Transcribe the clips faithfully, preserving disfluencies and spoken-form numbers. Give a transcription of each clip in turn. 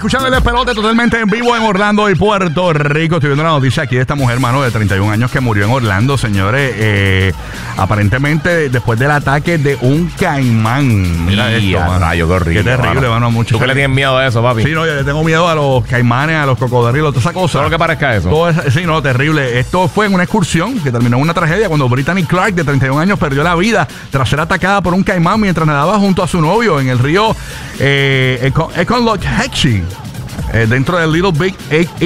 escuchando el despelote totalmente en vivo en Orlando y Puerto Rico. Estoy viendo una noticia aquí de esta mujer, mano, de treinta y un años que murió en Orlando, señores. Eh, aparentemente después del ataque de un caimán. Mira y esto, mano. Rayo, qué horrible. Qué terrible, mano. Mucho. ¿Tú qué le tienes miedo a eso, papi? Sí, no, yo le tengo miedo a los caimanes, a los cocodrilos, toda esa cosa. Todo lo que parezca eso. Todo es, sí, no, terrible. Esto fue en una excursión que terminó en una tragedia cuando Brittany Clark, de treinta y un años, perdió la vida tras ser atacada por un caimán mientras nadaba junto a su novio en el río eh, Econlockhatchee. Eh, dentro del Little Big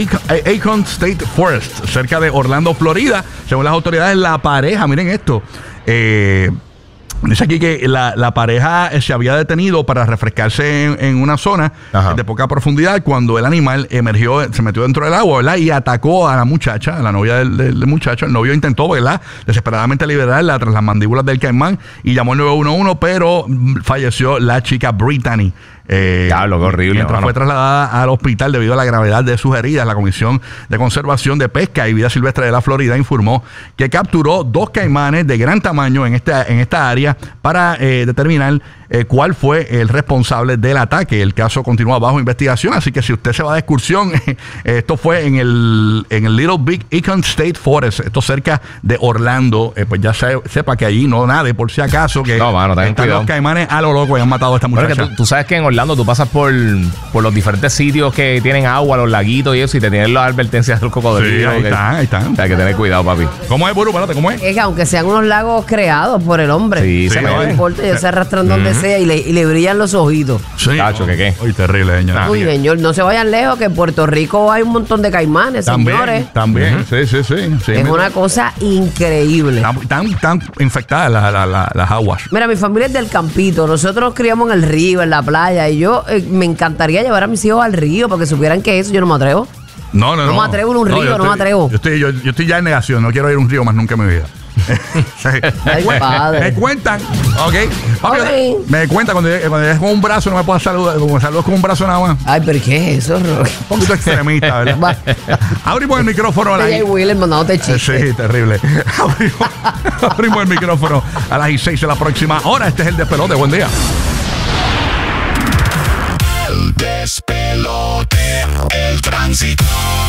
Acorn State Forest, cerca de Orlando, Florida. Según las autoridades, la pareja, miren esto, eh, dice aquí que la, la pareja se había detenido para refrescarse en, en una zona Ajá. de poca profundidad cuando el animal emergió, se metió dentro del agua, ¿verdad? Y atacó a la muchacha, a la novia del, del, del muchacho. El novio intentó, ¿verdad?, desesperadamente liberarla tras las mandíbulas del caimán y llamó al nueve uno uno, pero falleció la chica Brittany. Eh, Diablo, qué horrible. Mientras mano. fue trasladada al hospital debido a la gravedad de sus heridas, la Comisión de Conservación de Pesca y Vida Silvestre de la Florida informó que capturó dos caimanes de gran tamaño en esta, en esta área para eh, determinar eh, cuál fue el responsable del ataque. El caso continúa bajo investigación, así que si usted se va de excursión, eh, esto fue en el, en el Little Big Acorn State Forest, esto cerca de Orlando, eh, pues ya se, sepa que allí no nade por si acaso, que no, mano, ten están cuidado. Los caimanes a lo loco y han matado a esta muchacha. Bueno, que tú, tú sabes que en Orlando tú pasas por, por los diferentes sitios que tienen agua, los laguitos y eso, y te tienen las advertencias de los cocodrilos. Sí, ahí que, están, ahí están. O sea, hay que tener cuidado, papi. ¿Cómo es, Buru? Espérate, ¿cómo es? Es que aunque sean unos lagos creados por el hombre, Sí, Sí, se no me importa, ellos se arrastran donde Ujú. sea y le, y le brillan los ojitos. Sí. Tacho, ¿qué qué? Uy, terrible, señor. Uy, señor, no se vayan lejos, que en Puerto Rico hay un montón de caimanes, señores. También, también. Sí, sí, sí. sí Es mira. una cosa increíble. Están, están, están infectadas la, la, la, las aguas. Mira, mi familia es del campito. Nosotros nos criamos en el río, en la playa. Y yo eh, me encantaría llevar a mis hijos al río porque supieran que eso yo no me atrevo. No, no, no. No me atrevo en un río, yo no estoy- me atrevo. Yo estoy, yo, yo estoy ya en negación. No quiero ir a un río más nunca en mi vida. Sí. Ay, padre. Me cuentan, ok. Papi, Ok. Me cuentan cuando llegues cuando llegues con un brazo, no me puedes saludar. Como saludos con un brazo nada más. Ay, pero ¿qué es eso, Rocky? Un poquito extremista, ¿verdad? Va. Abrimos el micrófono a la Jay Wheeler mandándote Eh, chistes. Sí, terrible. Abrimos, abrimos el micrófono a las seis de la próxima hora. Este es el despelote. Buen día. El despelote, el tránsito.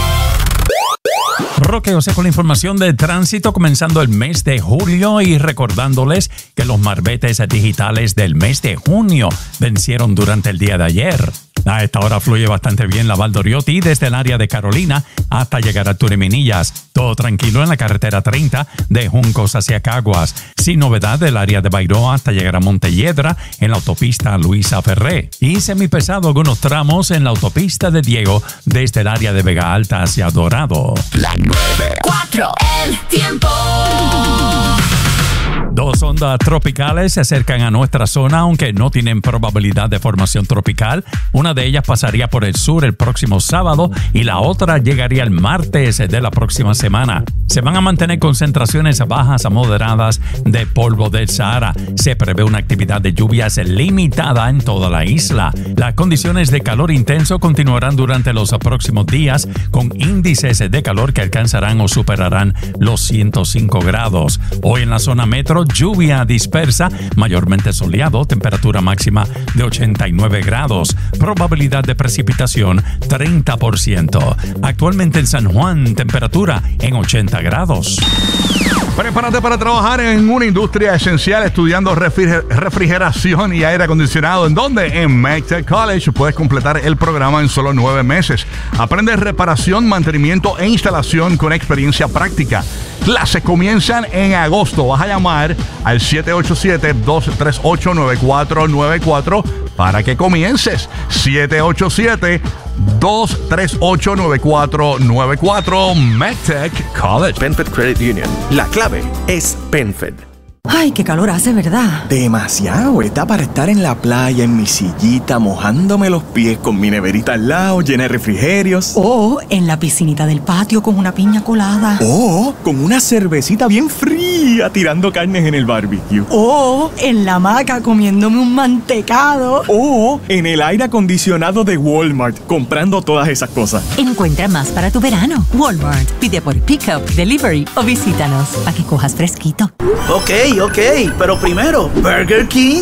Roque José con la información de tránsito comenzando el mes de julio y recordándoles que los marbetes digitales del mes de junio vencieron durante el día de ayer. A esta hora fluye bastante bien la Valdoriotti desde el área de Carolina hasta llegar a Tureminillas. Todo tranquilo en la carretera treinta de Juncos hacia Caguas. Sin novedad del área de Bairoa hasta llegar a Montelledra en la autopista Luisa Ferré. Y semipesado algunos tramos en la autopista de Diego desde el área de Vega Alta hacia Dorado. La nueve. Cuatro, el tiempo. Dos ondas tropicales se acercan a nuestra zona, aunque no tienen probabilidad de formación tropical. Una de ellas pasaría por el sur el próximo sábado y la otra llegaría el martes de la próxima semana. Se van a mantener concentraciones bajas a moderadas de polvo del Sahara. Se prevé una actividad de lluvias limitada en toda la isla. Las condiciones de calor intenso continuarán durante los próximos días, con índices de calor que alcanzarán o superarán los ciento cinco grados. Hoy en la zona metro, lluvia dispersa, mayormente soleado, temperatura máxima de ochenta y nueve grados, probabilidad de precipitación treinta por ciento. Actualmente en San Juan, temperatura en ochenta grados. Prepárate para trabajar en una industria esencial estudiando refriger- refrigeración y aire acondicionado. ¿En dónde? En McTech College. Puedes completar el programa en solo nueve meses. Aprende reparación, mantenimiento e instalación con experiencia práctica. Clases comienzan en agosto. Vas a llamar al siete ocho siete, dos tres ocho, nueve cuatro nueve cuatro para que comiences. siete ocho siete, dos tres ocho, nueve cuatro nueve cuatro. McTech College. PenFed Credit Union. La clave es PenFed. Ay, qué calor hace, ¿verdad? Demasiado. Está para estar en la playa, en mi sillita, mojándome los pies con mi neverita al lado, llena de refrigerios. O en la piscinita del patio con una piña colada. O con una cervecita bien fría tirando carnes en el barbecue. O en la hamaca comiéndome un mantecado. O en el aire acondicionado de Walmart, comprando todas esas cosas. Encuentra más para tu verano. Walmart. Pide por Pickup, Delivery o visítanos para que cojas fresquito. Ok, ok, pero primero, Burger King.